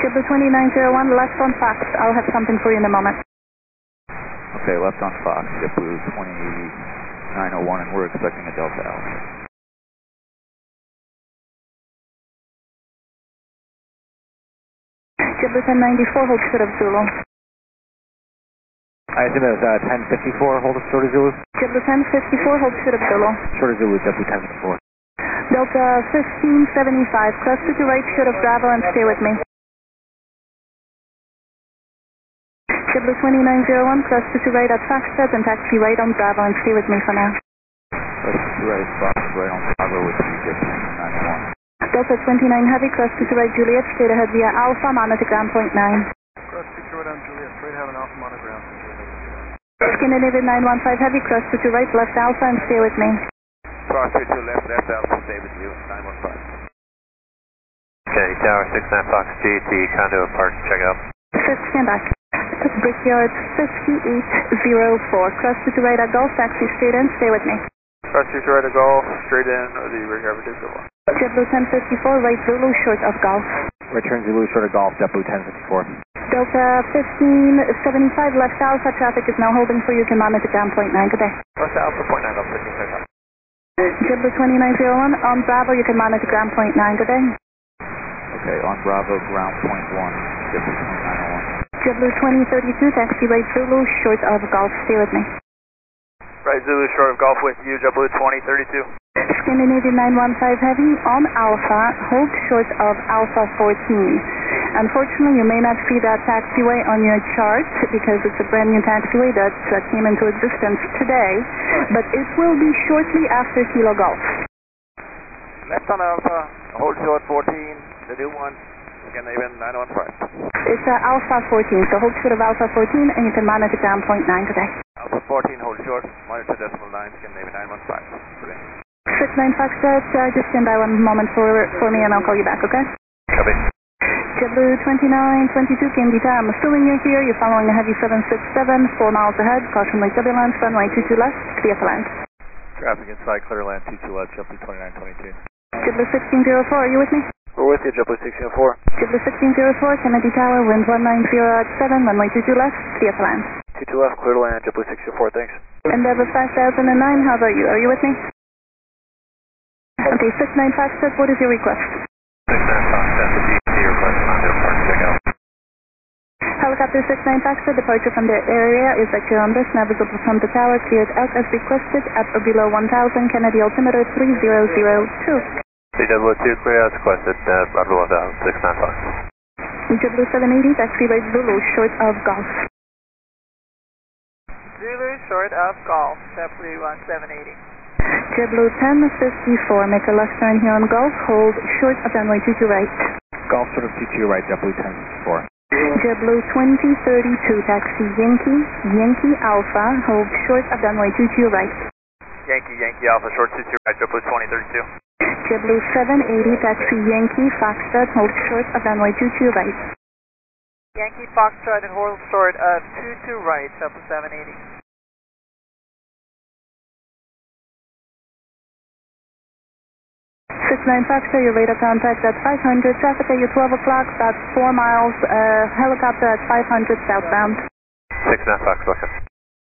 JetBlue 2901, left on Fox. I'll have something for you in a moment. Okay, left on Fox, JetBlue 2901, and we're expecting a Delta Alpha. JetBlue 1094, hold short of Zulu. I assume it was 1054, hold short of Zulu? JetBlue 1054, hold short of Zulu. Short of Zulu, JetBlue 1054. Delta 1575, cross to right, short of Bravo, and stay with me. JetBlue 2901, cross to right at Foxtrot and taxi right on Bravo, and stay with me for now. Cross to right, Fox right on Bravo with you, JetBlue 991. Delta 29 Heavy, cross to right Juliet, straight ahead via Alpha, monitor ground point 9. Cross to right on Juliet, straight ahead and Alpha, monitor ground. Scandinavian 915 Heavy, cross to right, left Alpha, and stay with me. Cross to left Alpha, stay with you, 915. Okay, Tower 69 Fox, GT, condo park, check out. Stand back. Brickyard 5804, cross to right at Golf, taxi straight in, stay with me. Cross to right at Golf, straight in, or the Brickyard 5804. JetBlue 1054, right Zulu, short of Golf. Return Zulu, short of Golf, JetBlue 1054. Delta 1575, left Alpha, traffic is now holding for you, can monitor ground point 9, good day. Left Alpha, point 9, up 1535. JetBlue 2901, on Bravo, you can monitor ground point 9, good day. Okay, on Bravo, ground point 1, JetBlue 2901. JetBlue 2032, taxi right Zulu, short of Golf, stay with me. Right Zulu, short of Golf with you, JetBlue 2032. Scandinavian 915 Heavy, on Alpha, hold short of Alpha 14. Unfortunately, you may not see that taxiway on your chart because it's a brand new taxiway that came into existence today, but it will be shortly after Kilo Golf. Left on Alpha, hold short 14, the new one, Scandinavian 915. It's Alpha 14, so hold short of Alpha 14 and you can monitor ground point 9 today. Alpha 14, hold short, monitor decimal 9, Scandinavian 915. Brilliant. 69 Foxtrot, just stand by one moment for me and I'll call you back, okay? Copy. JetBlue 2922, Candida, I'm assuming you're here. You're following a heavy 767, 4 miles ahead. Caution lake turbulence, runway 22 left, clear for land. Traffic inside, clear land 22 left, JetBlue 2922. JetBlue 1604, are you with me? We're with you, JetBlue 1604. JetBlue 1604, Kennedy Tower, wind 190 at 7, runway 22 left, clear for land. 22 left, clear to land, JetBlue 1604, thanks. Endeavour 5009, how about you? Are you with me? Okay, 69 Foxtrot, what is your request? 69 Fox, that's a GT request, condo park, check out. Helicopter 69 Foxtrot, departure from the area is at your on this, now visible from the tower, cleared out as requested at or below 1000, Kennedy altimeter 3002. CW2, clear as requested, Bravo 1000, 69 Fox. JetBlue 780, taxi right Zulu, short of Golf. Zulu, short of Golf, JetBlue 1780. JetBlue 1054, make a left turn here on Golf, hold short of runway 22 right. Golf short of 22 right, JetBlue 1054. JetBlue 2032, taxi Yankee Alpha, hold short of runway 22 right. Yankee Alpha, short 22 right, JetBlue 2032. JetBlue 780, taxi Yankee Foxtrot, hold short of runway 22 right. Yankee Foxtrot and hold short of 22 right, JetBlue 780. 69 Foxtrot, your radar contact at 500, traffic at your 12 o'clock, about 4 miles, helicopter at 500 southbound. 69 Fox, welcome.